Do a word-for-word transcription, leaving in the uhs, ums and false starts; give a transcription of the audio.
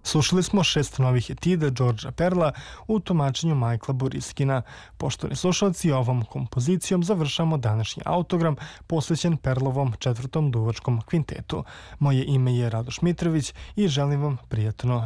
Slušali smo šest novih etida Đorđa Perla u tumačenju Majkla Boriskina. Poštovani slušalci, ovom kompozicijom završamo današnji autogram posvećen Perlovom četvrtom duvačkom kvintetu. Moje ime je Radoš Mitrović i želim vam prijatno